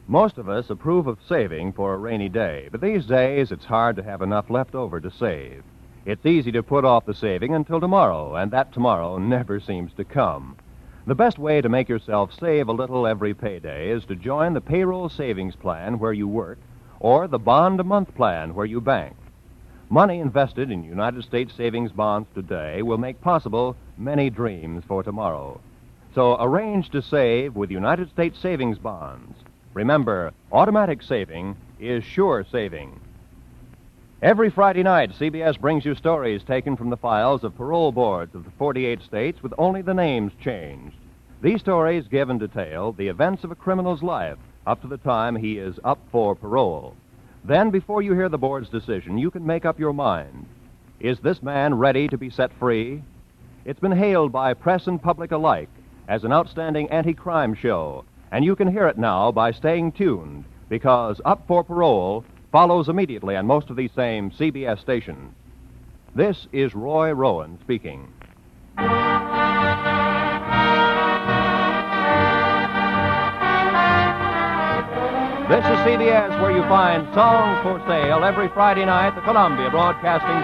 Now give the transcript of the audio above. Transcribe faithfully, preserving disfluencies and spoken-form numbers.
Most of us approve of saving for a rainy day, but these days it's hard to have enough left over to save. It's easy to put off the saving until tomorrow, and that tomorrow never seems to come. The best way to make yourself save a little every payday is to join the payroll savings plan where you work or the bond-a-month plan where you bank. Money invested in United States savings bonds today will make possible many dreams for tomorrow. So arrange to save with United States savings bonds. Remember, automatic saving is sure saving. Every Friday night, C B S brings you stories taken from the files of parole boards of the forty-eight states with only the names changed. These stories give in detail the events of a criminal's life up to the time he is up for parole. Then, before you hear the board's decision, you can make up your mind. Is this man ready to be set free? It's been hailed by press and public alike as an outstanding anti-crime show, and you can hear it now by staying tuned, because Up for Parole follows immediately on most of these same C B S stations. This is Roy Rowan speaking. This is C B S, where you find Songs for Sale every Friday night, the Columbia Broadcasting